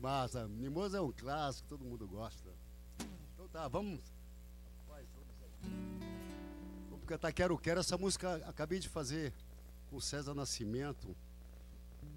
massa. Mimoso é um clássico, todo mundo gosta. Então tá, vamos. Rapaz, vamos cantar Quero Quero. Essa música acabei de fazer com o César Nascimento.